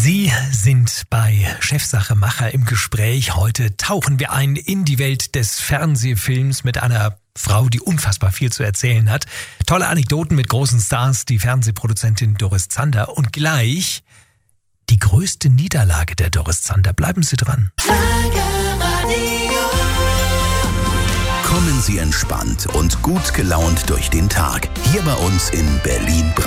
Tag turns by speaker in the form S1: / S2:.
S1: Sie sind bei Chefsache Macher im Gespräch. Heute tauchen wir ein in die Welt des Fernsehfilms mit einer Frau, die unfassbar viel zu erzählen hat. Tolle Anekdoten mit großen Stars, die Fernsehproduzentin Doris Zander. Und gleich die größte Niederlage der Doris Zander. Bleiben Sie dran.
S2: Kommen Sie entspannt und gut gelaunt durch den Tag. Hier bei uns in Berlin.